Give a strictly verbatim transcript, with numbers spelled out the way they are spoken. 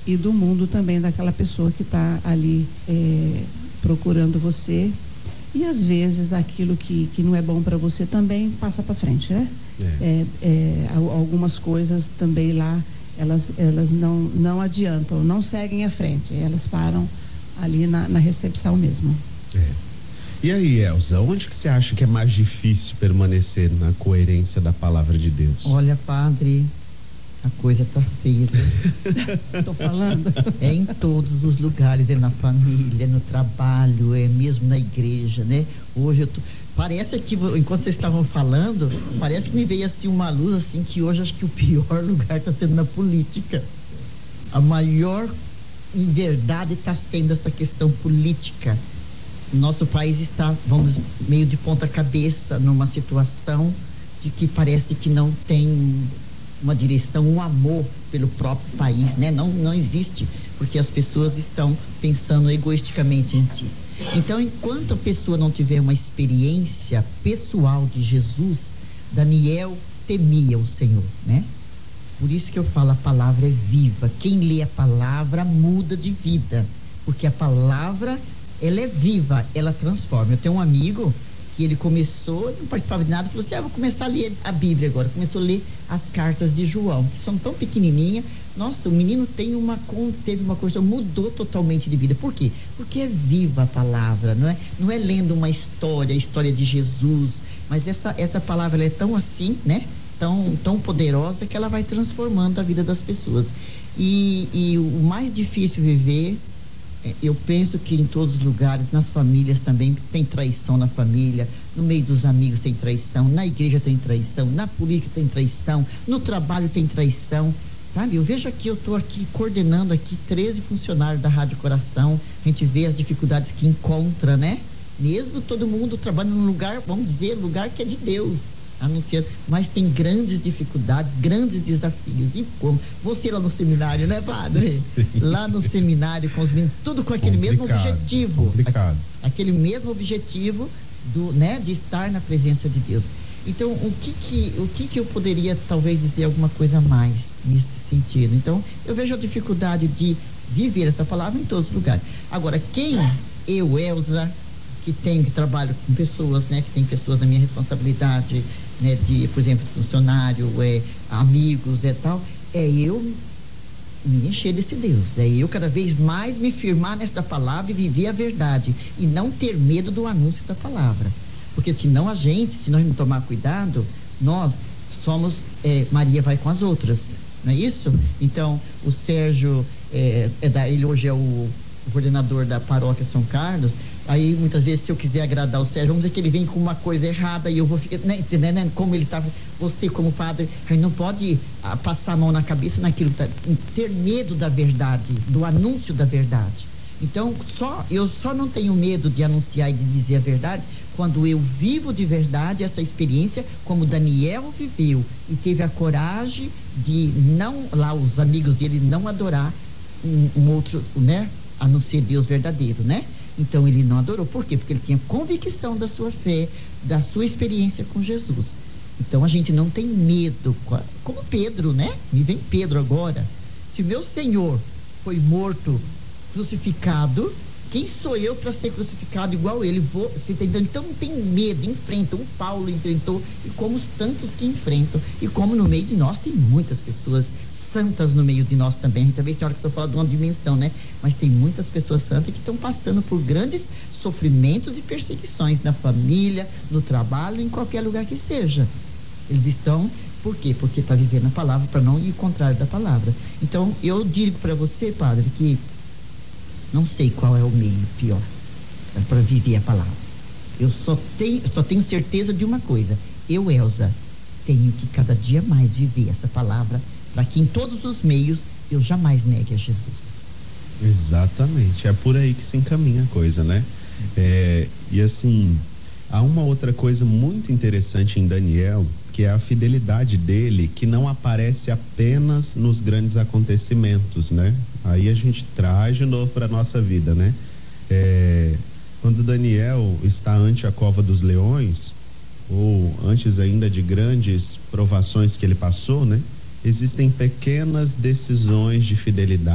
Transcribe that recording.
e do mundo também daquela pessoa que está ali é, procurando você. E às vezes aquilo que, que não é bom para você também passa para frente, né? É. É, é, algumas coisas também lá, elas, elas não, não adiantam, não seguem à frente, elas param ali na, na recepção mesmo. É. E aí, Elza, onde que você acha que é mais difícil permanecer na coerência da palavra de Deus? Olha, padre, a coisa tá feia. Tô falando. É em todos os lugares, é na família, no trabalho, é mesmo na igreja, né? Hoje eu tô, parece que, enquanto vocês estavam falando, parece que me veio assim uma luz, assim, que hoje acho que o pior lugar tá sendo na política. A maior em verdade está sendo essa questão política. Nosso país está, vamos, meio de ponta cabeça numa situação de que parece que não tem uma direção, um amor pelo próprio país, né? Não, não existe, porque as pessoas estão pensando egoisticamente em ti. Então, enquanto a pessoa não tiver uma experiência pessoal de Jesus, Daniel temia o Senhor, né? Por isso que eu falo, a palavra é viva. Quem lê a palavra muda de vida, porque a palavra, ela é viva, ela transforma. Eu tenho um amigo que ele começou, não participava de nada, falou assim, ah, vou começar a ler a Bíblia agora. Começou a ler as cartas de João, que são tão pequenininhas. Nossa, o menino tem uma, teve uma coisa, mudou totalmente de vida. Por quê? Porque é viva a palavra, não é? Não é lendo uma história, a história de Jesus, mas essa, essa palavra, ela é tão assim, né? Tão, tão poderosa que ela vai transformando a vida das pessoas. E, e o mais difícil viver, eu penso que em todos os lugares, nas famílias também, tem traição na família, no meio dos amigos tem traição, na igreja tem traição, na política tem traição, no trabalho tem traição, sabe? Eu vejo aqui, eu estou aqui coordenando aqui treze funcionários da Rádio Coração, a gente vê as dificuldades que encontra, né? Mesmo todo mundo trabalhando num lugar, vamos dizer, lugar que é de Deus, anunciando, mas tem grandes dificuldades, grandes desafios. E como? Você lá no seminário, né, padre? Sim. Lá no seminário com os meninos, tudo com aquele complicado, mesmo objetivo. Complicado. Aquele mesmo objetivo do, né, de estar na presença de Deus. Então, o que que, o que que eu poderia talvez dizer alguma coisa a mais nesse sentido? Então, eu vejo a dificuldade de viver essa palavra em todos os lugares. Agora, quem eu, Elza, que tenho, que trabalho com pessoas, né, que tem pessoas na minha responsabilidade, né, de, por exemplo, funcionário, é, amigos, é tal, é eu me encher desse Deus, é eu cada vez mais me firmar nesta palavra e viver a verdade e não ter medo do anúncio da palavra, porque senão a gente, se nós não tomar cuidado, nós somos, é, Maria vai com as outras, não é isso? Então, o Sérgio, é, é da, ele hoje é o, o coordenador da paróquia São Carlos. Aí muitas vezes, se eu quiser agradar o Sérgio, vamos dizer que ele vem com uma coisa errada e eu vou ficar, né, entendendo, né, como ele tá, você como padre, aí não pode ah, passar a mão na cabeça naquilo que tá, ter medo da verdade, do anúncio da verdade. Então, só, eu só não tenho medo de anunciar e de dizer a verdade quando eu vivo de verdade essa experiência, como Daniel viveu e teve a coragem de não, lá os amigos dele não adorar um, um outro, né, a não ser Deus verdadeiro, né? Então ele não adorou. Por quê? Porque ele tinha convicção da sua fé, da sua experiência com Jesus. Então a gente não tem medo, como Pedro, né? Me vem Pedro agora. Se o meu Senhor foi morto, crucificado, quem sou eu para ser crucificado igual ele? Vou, você tá entendendo? Então não tem medo, enfrenta. O Paulo enfrentou, e como os tantos que enfrentam, e como no meio de nós tem muitas pessoas santas no meio de nós também. A gente talvez tem hora que estou falando de uma dimensão, né? Mas tem muitas pessoas santas que estão passando por grandes sofrimentos e perseguições na família, no trabalho, em qualquer lugar que seja. Eles estão, por quê? Porque está vivendo a palavra para não ir contrário da palavra. Então, eu digo para você, padre, que não sei qual é o meio pior para viver a palavra. Eu só tenho, só tenho certeza de uma coisa. Eu, Elza, tenho que cada dia mais viver essa palavra para que em todos os meios eu jamais negue a Jesus. Exatamente, é por aí que se encaminha a coisa, né? É, e assim, há uma outra coisa muito interessante em Daniel, que é a fidelidade dele, que não aparece apenas nos grandes acontecimentos, né? Aí a gente traz de novo para nossa vida, né? É, quando Daniel está ante a cova dos leões, ou antes ainda de grandes provações que ele passou, né? Existem pequenas decisões de fidelidade